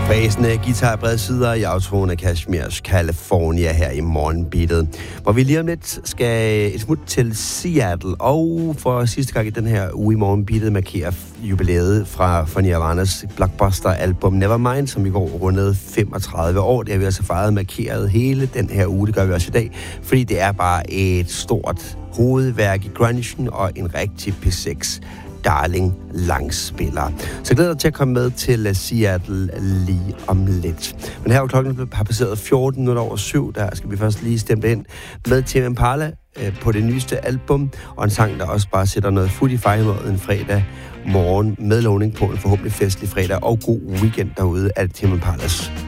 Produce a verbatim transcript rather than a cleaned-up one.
Fræsende guitar bredsider i outroen af Kashmirs California her i morgenbeatet, hvor vi lige om lidt skal et smut til Seattle, og for sidste gang i den her uge i morgenbeatet markerer jubilæet fra, fra Nirvanas blockbuster-album Nevermind, som i går rundede femogtredive år. Det har vi altså fejret markeret hele den her uge, det gør vi også i dag, fordi det er bare et stort hovedværk i grungen og en rigtig P seks darling langspiller. Så glæder dig til at komme med til Seattle lige om lidt. Men her er klokken har passeret fjorten minutter over syv. Der skal vi først lige stemme ind med Tame Impala øh, på det nyeste album, og en sang, der også bare sætter noget fuld i fejremåden en fredag morgen med lovning på en forhåbentlig festlig fredag og god weekend derude af Tame Impalas